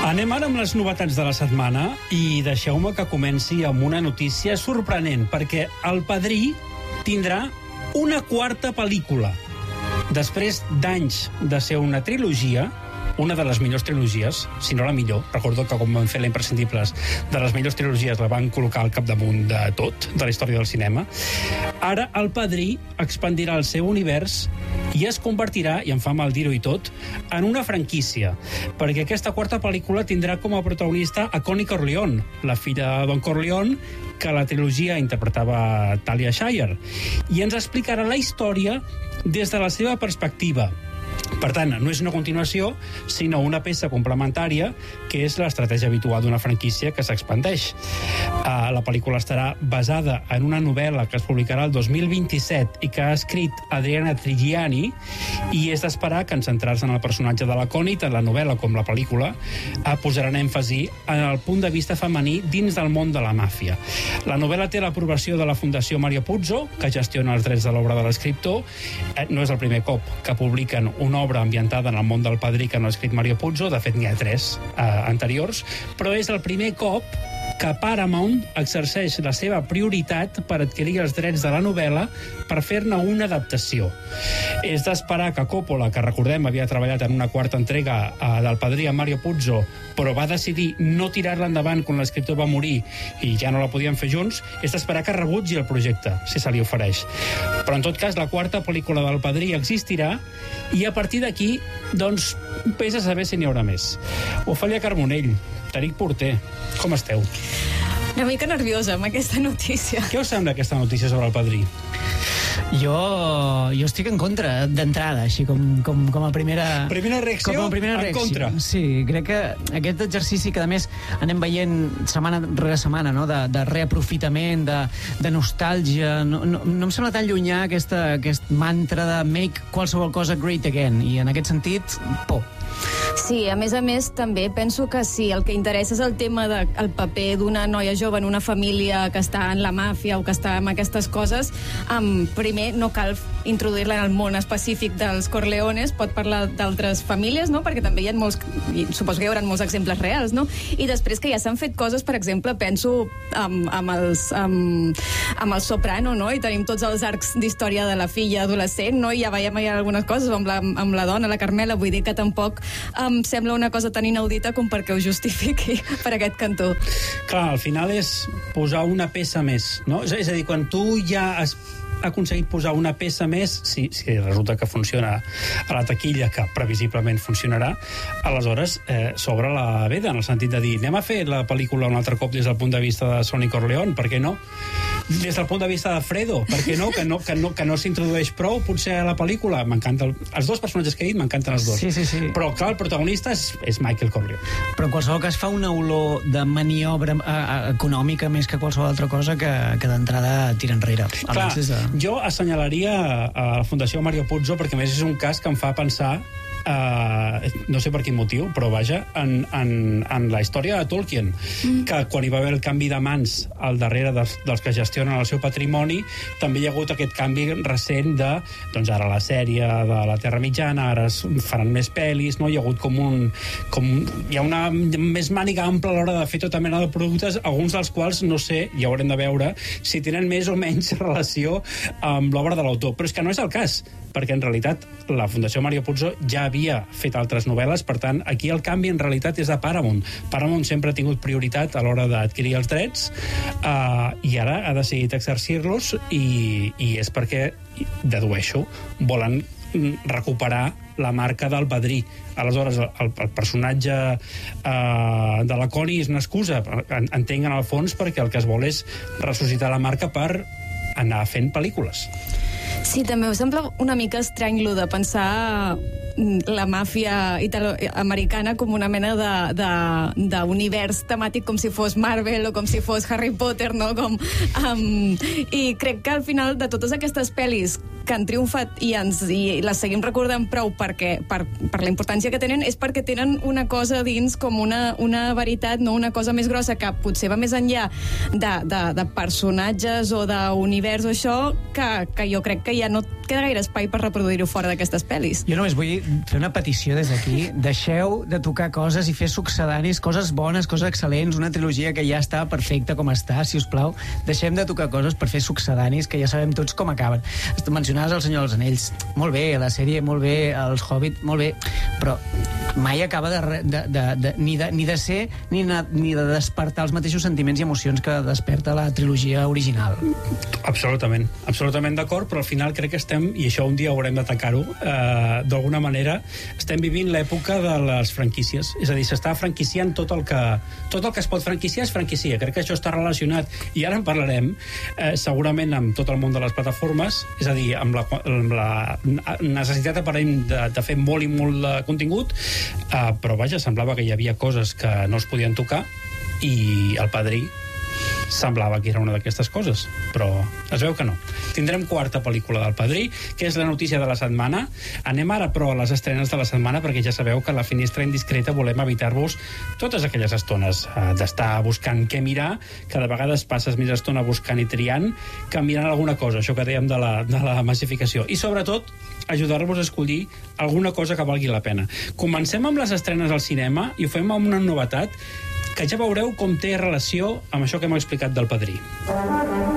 Anem ara amb les novetats de la setmana i deixeu-me que comenci amb una notícia sorprenent, perquè El Padrí tindrà una quarta pel·lícula. Després d'anys de ser una trilogia, una de les millors trilogies, si no la millor, recordo que quan van fer la Imprescindibles, de les millors trilogies la van col·locar al capdamunt de tot, de la història del cinema. Ara El Padrí expandirà el seu univers i es convertirà, i em fa mal dir-ho i tot, en una franquícia, perquè aquesta quarta pel·lícula tindrà com a protagonista a Connie Corleone, la filla de Don Corleone, que la trilogia interpretava Talia Shire, i ens explicarà la història des de la seva perspectiva. Per tant, no és una continuació, sinó una peça complementària, que és l'estratègia habitual d'una franquícia que s'expandeix. La pel·lícula estarà basada en una novel·la que es publicarà el 2027 i que ha escrit Adriana Trigiani, i és d'esperar que en centrar-se en el personatge de la Connie, tant la novel·la com la pel·lícula, posaran èmfasi en el punt de vista femení dins del món de la màfia. La novel·la té l'aprovació de la Fundació Mario Puzo, que gestiona els drets de l'obra de l'escriptor. No és el primer cop que publiquen una obra ambientada en el món del Padrí que no ha escrit Mario Puzo, de fet n'hi ha 3 anteriors, però és el primer cop que Paramount exerceix la seva prioritat per adquirir els drets de la novel·la per fer-ne una adaptació. És d'esperar que Coppola, que recordem havia treballat en una quarta entrega del Padrí amb Mario Puzo, però va decidir no tirar-la endavant quan l'escriptor va morir i ja no la podien fer junts, és d'esperar que rebutgi el projecte, si se li ofereix. Però en tot cas, la quarta pel·lícula del Padrí existirà i a partir d'aquí, doncs, vés a saber si n'hi haurà més. Ofèlia Carbonell, Tariq Porter, com esteu? Una mica nerviosa amb aquesta notícia. Què us sembla aquesta notícia sobre El Padrí? Jo estic en contra d'entrada, així com a primera... Primera reacció? Com a primera reacció. En contra? Sí, crec que aquest exercici que, a més, anem veient setmana rere setmana, no? de reaprofitament, de nostàlgia... No em sembla tan llunyà aquest mantra de make qualsevol cosa great again, i en aquest sentit, por. Sí, a més, també penso que si el que interessa és el tema del paper d'una noia jove en una família que està en la màfia o que està en aquestes coses, primer no cal introduir-la en el món específic dels Corleones, pot parlar d'altres famílies, no? Perquè també hi ha molts, suposo que hi haurà molts exemples reals, no? I després que ja s'han fet coses, per exemple, penso amb el Soprano, no? I tenim tots els arcs d'història de la filla adolescent, no? I ja veiem algunes coses amb la dona, la Carmela, vull dir que tampoc em sembla una cosa tan inaudita com perquè ho justifiqui per aquest cantó. Clar, al final és posar una peça més, no? És a dir, quan tu ja has aconseguit posar una peça més, si resulta que funciona a la taquilla, que previsiblement funcionarà, aleshores s'obre la veda, en el sentit de dir, anem a fer la pel·lícula un altre cop des del punt de vista de Sonny Corleone, per què no? Des del punt de vista de Fredo, per què no? Que no s'introdueix prou, potser, a la pel·lícula. M'encanten els dos personatges que he dit, m'encanten els dos. Sí. Però, clar, el protagonista és Michael Corleone. Però en qualsevol cas fa una olor de maniobra econòmica més que qualsevol altra cosa que d'entrada tira enrere. Clar, jo assenyalaria a la Fundació Mario Puzo, perquè a més és un cas que em fa pensar, no sé per quin motiu, però vaja, en la història de Tolkien, que quan hi va haver el canvi de mans al darrere dels que gestionen el seu patrimoni, també hi ha hagut aquest canvi recent de, doncs ara la sèrie de la Terra Mitjana, ara es faran més pel·lis, no? Hi ha hagut hi ha una més màniga ampla a l'hora de fer tota mena de productes, alguns dels quals, no sé, ja haurem de veure si tenen més o menys relació amb l'obra de l'autor, però és que no és el cas, perquè en realitat la Fundació Mario Puzo ja havia fet altres novel·les, per tant, aquí el canvi en realitat és de Paramount. Paramount sempre ha tingut prioritat a l'hora d'adquirir els drets i ara ha decidit exercir-los i és perquè, dedueixo, volen recuperar la marca del Padrí. Aleshores, el personatge de la Connie és una excusa, entenc en el fons, perquè el que es vol és ressuscitar la marca per anar fent pel·lícules. Sí, també em sembla una mica estrany lo de pensar la màfia italoamericana com una mena d'univers temàtic, com si fos Marvel o com si fos Harry Potter, no? I crec que al final de totes aquestes pel·lis que han triomfat i les seguim recordant prou per la importància que tenen, és perquè tenen una cosa dins com una veritat, no? Una cosa més grossa que potser va més enllà de personatges o d'univers o això, que jo crec que ja no queda gaire espai per reproduir-ho fora d'aquestes pel·lis. Jo només vull fer una petició des d'aquí. Deixeu de tocar coses i fer succedanis, coses bones, coses excel·lents, una trilogia que ja està perfecta com està, si us plau. Deixem de tocar coses per fer succedanis, que ja sabem tots com acaben. Mencionaves El Senyor dels Anells. Molt bé, la sèrie, molt bé, Els Hobbit, molt bé, però mai acaba ni de ser ni de despertar els mateixos sentiments i emocions que desperta la trilogia original. Absolutament d'acord, però al final crec que estem, i això un dia haurem d'atacar-ho, d'alguna manera estem vivint l'època de les franquícies, és a dir, s'està franquiciant tot el que es pot franquiciar és franquicia, crec que això està relacionat, i ara en parlarem, segurament amb tot el món de les plataformes, és a dir, amb la necessitat aparent de fer molt i molt de contingut, però vaja, semblava que hi havia coses que no es podien tocar, i El Padrí semblava que era una d'aquestes coses, però es veu que no. Tindrem quarta pel·lícula del Padrí, que és la notícia de la setmana. Anem ara, però, a les estrenes de la setmana, perquè ja sabeu que a la finestra indiscreta volem evitar-vos totes aquelles estones d'estar buscant què mirar, que de vegades passes més estona buscant i triant que mirant alguna cosa, això que dèiem de la massificació. I, sobretot, ajudar-vos a escollir alguna cosa que valgui la pena. Comencem amb les estrenes al cinema i ho fem amb una novetat que ja veureu com té relació amb això que hem explicat del Padrí.